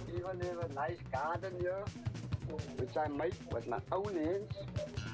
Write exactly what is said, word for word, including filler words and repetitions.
even have a nice garden here, which I make with my own hands.